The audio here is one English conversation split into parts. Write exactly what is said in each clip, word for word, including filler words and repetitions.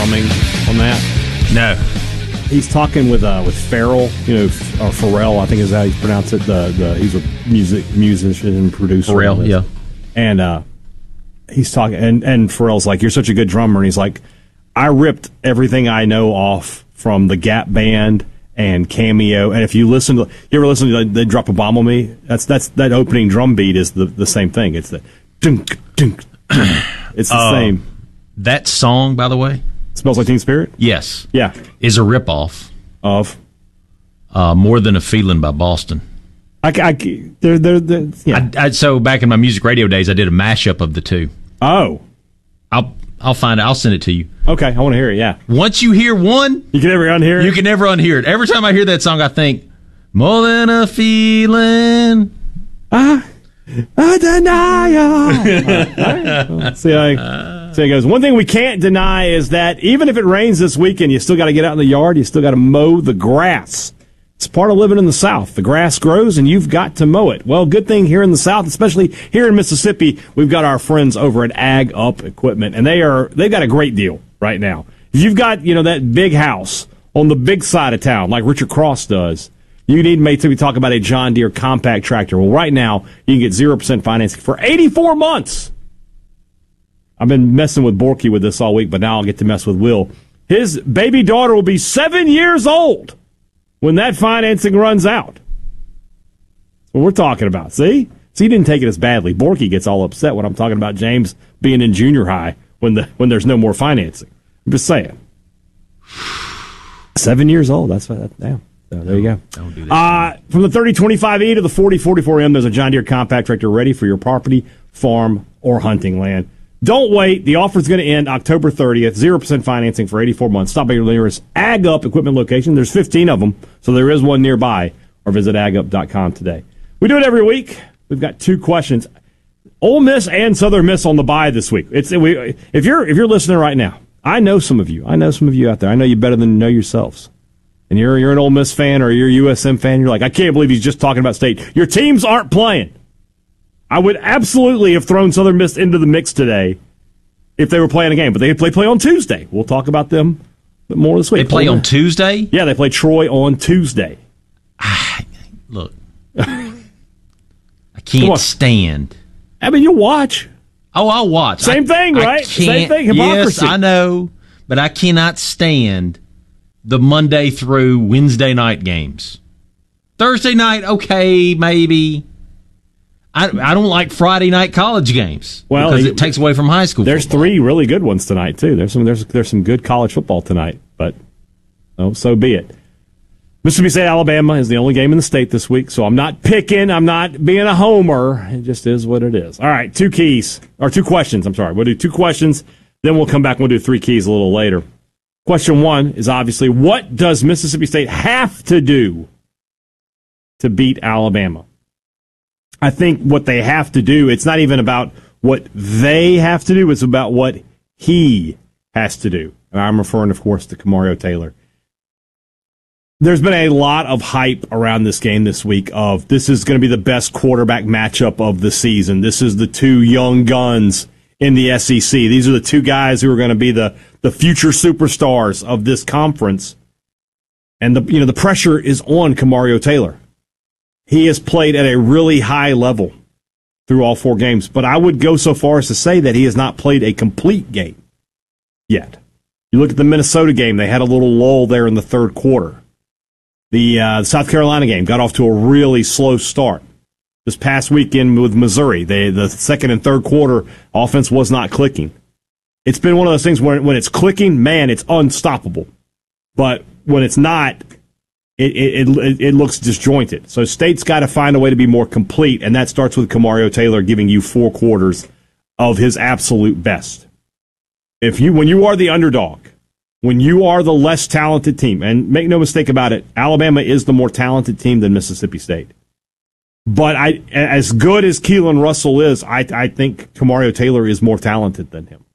drumming on that? No. He's talking with uh, with Farrell, you know, or Pharrell, I think is how you pronounce it. The the he's a music musician and producer. Pharrell, yeah. And uh, he's talking, and and Pharrell's like, "You're such a good drummer," and he's like, "I ripped everything I know off from the Gap Band and Cameo, and if you listen to, you ever listen to the, the Drop a Bomb on Me? That's that's that opening drum beat is the the same thing. It's the dunk dunk. It's the uh, same. That song, by the way, Smells Like Teen Spirit? Yes. Yeah. Is a ripoff of uh, More Than a Feeling by Boston. I, I, they're, they're, they're, yeah. I, I, so back in my music radio days, I did a mashup of the two. Oh. I'll I'll find it. I'll send it to you. Okay, I want to hear it, yeah. Once you hear one, you can never unhear it? You can never unhear it. Every time I hear that song, I think, more than a feeling. Ah. A denial. right. Well, see, how, see how it goes. One thing we can't deny is that even if it rains this weekend, you still got to get out in the yard. You still got to mow the grass. It's part of living in the South. The grass grows, and you've got to mow it. Well, good thing here in the South, especially here in Mississippi, we've got our friends over at Ag Up Equipment, and they are they've got a great deal right now. If you've got you know that big house on the big side of town, like Richard Cross does. You need maybe we talk about a John Deere compact tractor. Well, right now, you can get zero percent financing for eighty-four months. I've been messing with Borky with this all week, but now I'll get to mess with Will. His baby daughter will be seven years old when that financing runs out. That's what we're talking about. See? So he didn't take it as badly. Borky gets all upset when I'm talking about James being in junior high when the when there's no more financing. I'm just saying. Seven years old. That's what. That, damn. So there you go. Don't do that. Uh, from the thirty twenty-five E to the forty forty-four M, there's a John Deere compact tractor ready for your property, farm, or hunting land. Don't wait. The offer's going to end October thirtieth. zero percent financing for eighty-four months. Stop by your nearest Ag Up Equipment location. There's fifteen of them, so there is one nearby. Or visit ag up dot com today. We do it every week. We've got two questions. Ole Miss and Southern Miss on the bye this week. It's we, if you're if you're listening right now, I know some of you. I know some of you out there. I know you better than you know yourselves. And you're you're an Ole Miss fan or you're a U S M fan, you're like, I can't believe he's just talking about state. Your teams aren't playing. I would absolutely have thrown Southern Miss into the mix today if they were playing a game, but they play play on Tuesday. We'll talk about them more this week. They play on Tuesday? Yeah, they play Troy on Tuesday. I, look, I can't stand. I mean, you'll watch. Oh, I'll watch. Same I, thing, right? Same thing. Hypocrisy. Yes, I know, but I cannot stand the Monday through Wednesday night games. Thursday night, okay, maybe. I, I don't like Friday night college games well, because it takes away from high school. There's football. three really good ones tonight too. There's some there's there's some good college football tonight, but oh, so be it. Mississippi State Alabama is the only game in the state this week, so I'm not picking. I'm not being a homer. It just is what it is. All right, two keys or two questions. I'm sorry. We'll do two questions, then we'll come back and we'll do three keys a little later. Question one is obviously, what does Mississippi State have to do to beat Alabama? I think what they have to do, it's not even about what they have to do, it's about what he has to do. And I'm referring, of course, to Kamario Taylor. There's been a lot of hype around this game this week of this is going to be the best quarterback matchup of the season. This is the two young guns in the S E C. These are the two guys who are going to be the, the future superstars of this conference. And the you know the pressure is on Kamario Taylor. He has played at a really high level through all four games, but I would go so far as to say that he has not played a complete game yet. You look at the Minnesota game, they had a little lull there in the third quarter. The uh, South Carolina game got off to a really slow start. This past weekend with Missouri, they, the second and third quarter offense was not clicking. It's been one of those things where when it's clicking, man, it's unstoppable. But when it's not, it it, it, it looks disjointed. So State's got to find a way to be more complete, and that starts with Kamario Taylor giving you four quarters of his absolute best. If you when you are the underdog, when you are the less talented team, and make no mistake about it, Alabama is the more talented team than Mississippi State. But I, as good as Keelan Russell is, I, I think Kamario Taylor is more talented than him.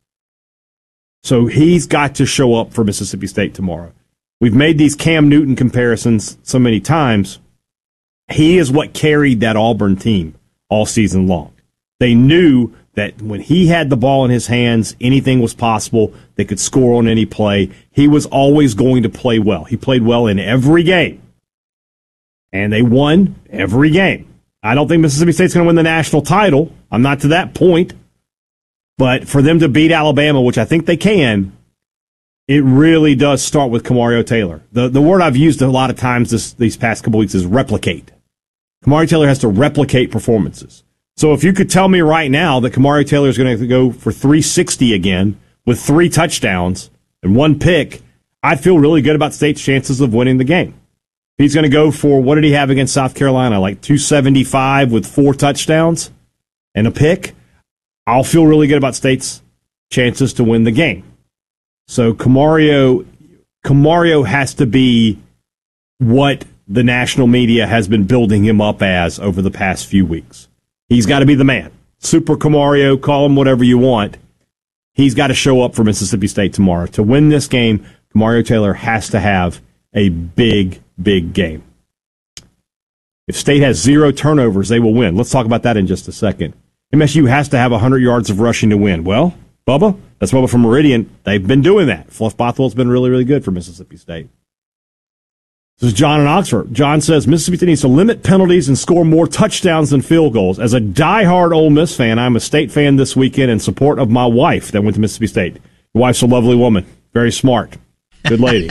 So he's got to show up for Mississippi State tomorrow. We've made these Cam Newton comparisons so many times. He is what carried that Auburn team all season long. They knew that when he had the ball in his hands, anything was possible. They could score on any play. He was always going to play well. He played well in every game. And they won every game. I don't think Mississippi State's going to win the national title. I'm not to that point. But for them to beat Alabama, which I think they can, it really does start with Kamario Taylor. The the word I've used a lot of times this, these past couple weeks is replicate. Kamario Taylor has to replicate performances. So if you could tell me right now that Kamario Taylor is going to go for three sixty again with three touchdowns and one pick, I'd feel really good about State's chances of winning the game. He's going to go for, what did he have against South Carolina? Like two seventy-five with four touchdowns and a pick. I'll feel really good about State's chances to win the game. So Kamario, Kamario has to be what the national media has been building him up as over the past few weeks. He's got to be the man. Super Kamario, call him whatever you want. He's got to show up for Mississippi State tomorrow. To win this game, Kamario Taylor has to have a big, big game. If State has zero turnovers, they will win. Let's talk about that in just a second. M S U has to have one hundred yards of rushing to win. Well, Bubba, that's Bubba from Meridian. They've been doing that. Fluff Bothwell's been really, really good for Mississippi State. This is John in Oxford. John says Mississippi State needs to limit penalties and score more touchdowns than field goals. As a diehard Ole Miss fan, I'm a State fan this weekend in support of my wife that went to Mississippi State. Your wife's a lovely woman. Very smart. Good lady.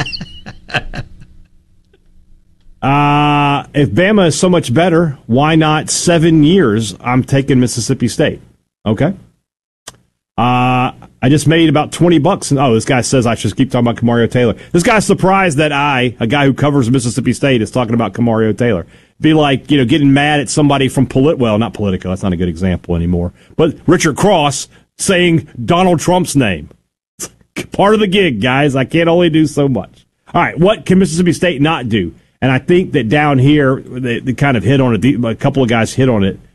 Uh, if Bama is so much better, why not seven years? I'm taking Mississippi State. Okay. Uh, I just made about twenty bucks. And, oh, this guy says I should keep talking about Kamario Taylor. This guy's surprised that I, a guy who covers Mississippi State, is talking about Kamario Taylor. Be like, you know, getting mad at somebody from Polit, well, not Politico. That's not a good example anymore. But Richard Cross saying Donald Trump's name. Part of the gig, guys. I can't only do so much. All right. What can Mississippi State not do? And I think that down here, they, they kind of hit on it. A couple of guys hit on it.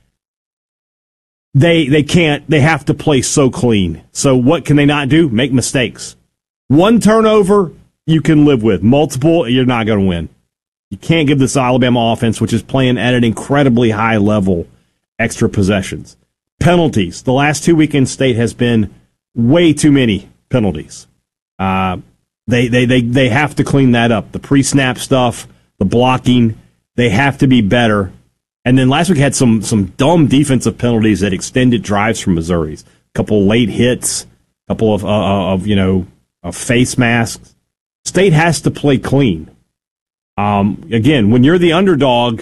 They they can't. They have to play so clean. So what can they not do? Make mistakes. One turnover you can live with. Multiple, you're not going to win. You can't give this Alabama offense, which is playing at an incredibly high level, extra possessions. Penalties. The last two weekends, State has been way too many penalties. Uh, they they they they have to clean that up. The pre-snap stuff. The blocking, they have to be better. And then last week had some some dumb defensive penalties that extended drives from Missouri's. A couple of late hits, a couple of, uh, of you know, of face masks. State has to play clean. Um, again, when you're the underdog,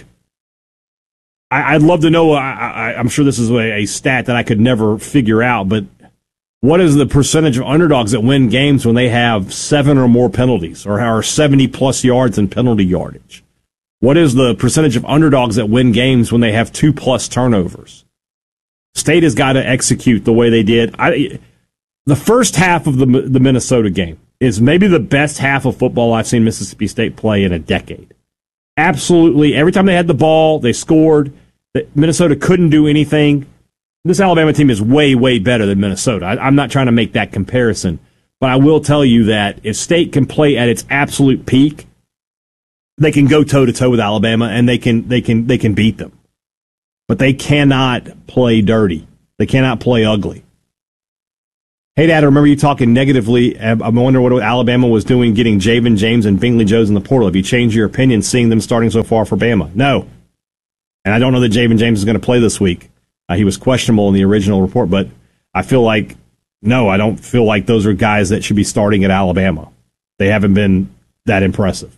I, I'd love to know, I, I, I'm sure this is a, a stat that I could never figure out, but what is the percentage of underdogs that win games when they have seven or more penalties or are seventy-plus yards in penalty yardage? What is the percentage of underdogs that win games when they have two-plus turnovers? State has got to execute the way they did. I, the first half of the, the Minnesota game is maybe the best half of football I've seen Mississippi State play in a decade. Absolutely. Every time they had the ball, they scored. Minnesota couldn't do anything. This Alabama team is way, way better than Minnesota. I, I'm not trying to make that comparison, but I will tell you that if State can play at its absolute peak, they can go toe-to-toe with Alabama, and they can they can they can beat them. But they cannot play dirty. They cannot play ugly. Hey, Dad, I remember you talking negatively. I'm wondering what Alabama was doing getting Javen James and Bingley Jones in the portal. Have you changed your opinion seeing them starting so far for Bama? No. And I don't know that Javen James is going to play this week. Uh, he was questionable in the original report, but I feel like, no, I don't feel like those are guys that should be starting at Alabama. They haven't been that impressive.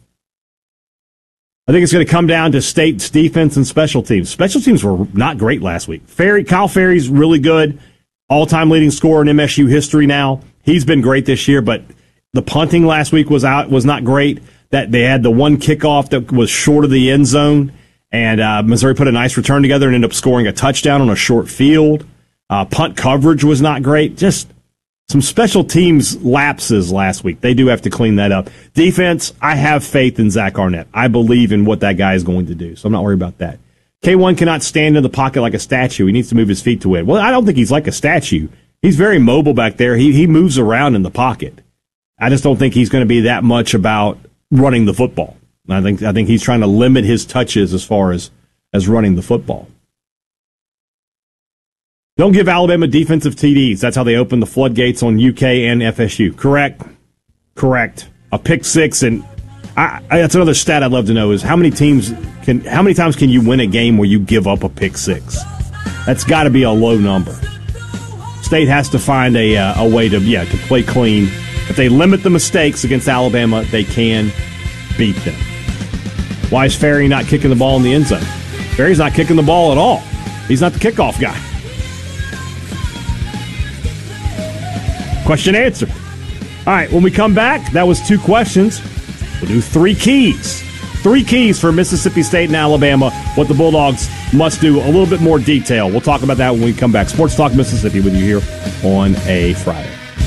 I think it's going to come down to State's defense and special teams. Special teams were not great last week. Ferry, Kyle Ferry's really good, all-time leading scorer in M S U history now. He's been great this year, but the punting last week was out was not great. That they had the one kickoff that was short of the end zone. And uh, Missouri put a nice return together and ended up scoring a touchdown on a short field. Uh, punt coverage was not great. Just some special teams lapses last week. They do have to clean that up. Defense, I have faith in Zach Arnett. I believe in what that guy is going to do, so I'm not worried about that. K one cannot stand in the pocket like a statue. He needs to move his feet to win. Well, I don't think he's like a statue. He's very mobile back there. He he moves around in the pocket. I just don't think he's going to be that much about running the football. I think I think he's trying to limit his touches as far as, as running the football. Don't give Alabama defensive T Ds. That's how they open the floodgates on U K and F S U. Correct. Correct. A pick six, and I, I, that's another stat I'd love to know is how many teams can, how many times can you win a game where you give up a pick six? That's got to be a low number. State has to find a uh, a way to yeah to play clean. If they limit the mistakes against Alabama, they can beat them. Why is Ferry not kicking the ball in the end zone? Ferry's not kicking the ball at all. He's not the kickoff guy. Question answered. All right, when we come back, that was two questions. We'll do three keys. Three keys for Mississippi State and Alabama, what the Bulldogs must do, a little bit more detail. We'll talk about that when we come back. Sports Talk Mississippi with you here on a Friday.